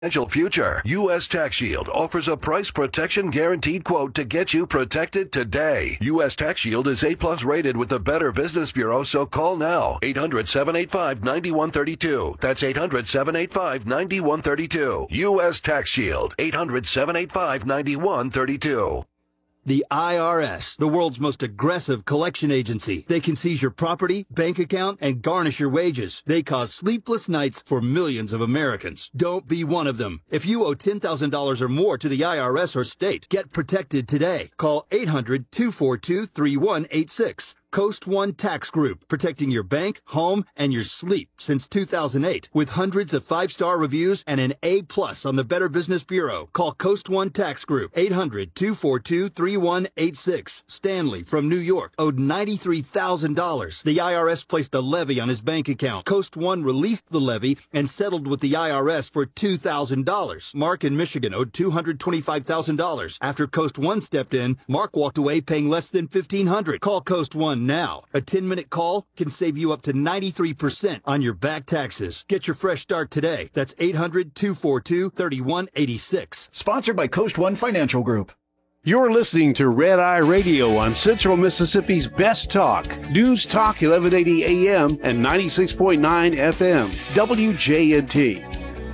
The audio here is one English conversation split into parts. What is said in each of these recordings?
Financial future. U.S. Tax Shield offers a price protection guaranteed quote to get you protected today. U.S. Tax Shield is A+ rated with the Better Business Bureau, so call now. 800-785-9132. That's 800-785-9132. U.S. Tax Shield. 800-785-9132. The IRS, the world's most aggressive collection agency. They can seize your property, bank account, and garnish your wages. They cause sleepless nights for millions of Americans. Don't be one of them. If you owe $10,000 or more to the IRS or state, get protected today. Call 800-242-3186. Coast One Tax Group, protecting your bank, home, and your sleep since 2008. With hundreds of 5-star reviews and an A+ on the Better Business Bureau. Call Coast One Tax Group, 800-242-3186. Stanley from New York owed $93,000. The IRS placed a levy on his bank account. Coast One released the levy and settled with the IRS for $2,000. Mark in Michigan owed $225,000. After Coast One stepped in, Mark walked away paying less than $1,500. Call Coast One now. A 10-minute call can save you up to 93% on your back taxes. Get your fresh start today. That's 800-242-3186. Sponsored by Coast One Financial Group. You're listening to Red Eye Radio on Central Mississippi's Best Talk. News Talk 1180 AM and 96.9 FM. WJNT.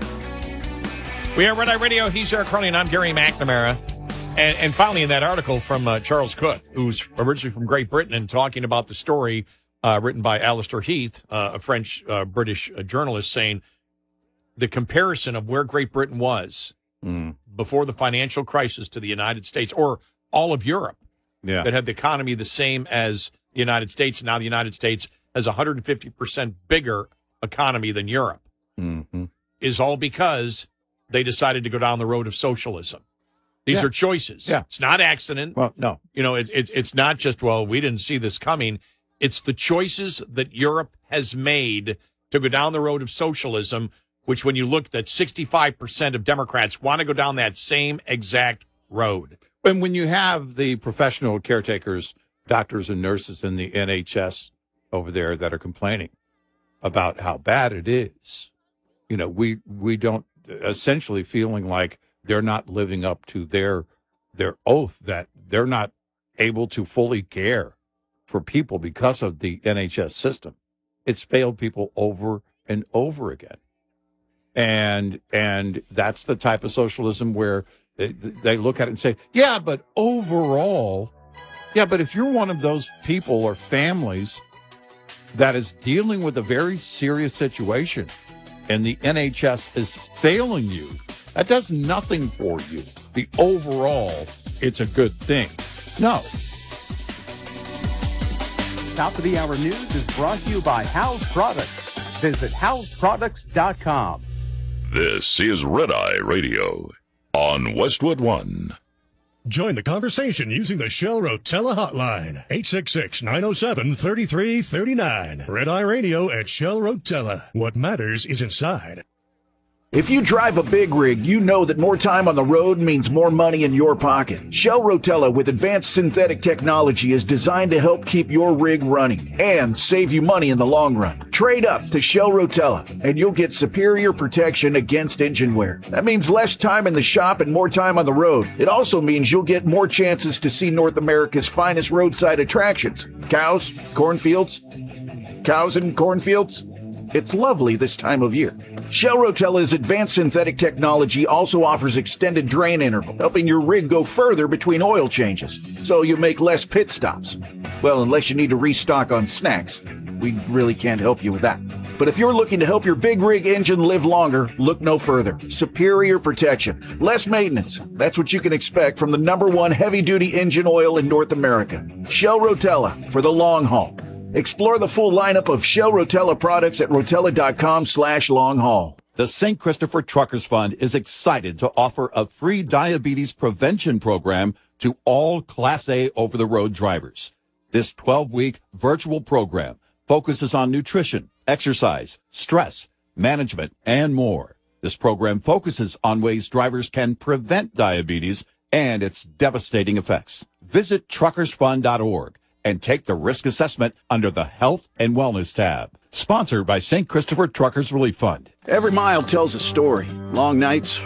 We are Red Eye Radio. He's Eric Carney, and I'm Gary McNamara. And finally, in that article from Charles Cook, who's originally from Great Britain, and talking about the story written by Alistair Heath, a French-British journalist, saying the comparison of where Great Britain was before the financial crisis to the United States, or all of Europe, that had the economy the same as the United States. And now the United States has a 150% bigger economy than Europe, is all because they decided to go down the road of socialism. These are choices. Yeah. It's not accident. Well, no. You know, it's not just, well, we didn't see this coming. It's the choices that Europe has made to go down the road of socialism, which when you look at 65% of Democrats want to go down that same exact road. And when you have the professional caretakers, doctors and nurses in the NHS over there that are complaining about how bad it is, you know, we don't essentially feeling like they're not living up to their oath, that they're not able to fully care for people because of the NHS system. It's failed people over and over again. And that's the type of socialism where they look at it and say, yeah, but overall, but if you're one of those people or families that is dealing with a very serious situation and the NHS is failing you, that does nothing for you. The overall, it's a good thing. No. Top of the Hour News is brought to you by House Products. Visit houseproducts.com. This is Red Eye Radio on Westwood One. Join the conversation using the Shell Rotella hotline, 866-907-3339. Red Eye Radio at Shell Rotella. What matters is inside. If you drive a big rig, you know that more time on the road means more money in your pocket. Shell Rotella with advanced synthetic technology is designed to help keep your rig running and save you money in the long run. Trade up to Shell Rotella and you'll get superior protection against engine wear. That means less time in the shop and more time on the road. It also means you'll get more chances to see North America's finest roadside attractions. Cows and cornfields. It's lovely this time of year. Shell Rotella's advanced synthetic technology also offers extended drain interval, helping your rig go further between oil changes, so you make less pit stops. Well, unless you need to restock on snacks. We really can't help you with that. But if you're looking to help your big rig engine live longer, look no further. Superior protection, less maintenance. That's what you can expect from the #1 heavy-duty engine oil in North America. Shell Rotella for the long haul. Explore the full lineup of Shell Rotella products at rotella.com/long-haul. The St. Christopher Truckers Fund is excited to offer a free diabetes prevention program to all Class A over-the-road drivers. This 12-week virtual program focuses on nutrition, exercise, stress, management, and more. This program focuses on ways drivers can prevent diabetes and its devastating effects. Visit truckersfund.org and take the risk assessment under the Health and Wellness tab. Sponsored by St. Christopher Truckers Relief Fund. Every mile tells a story. Long nights,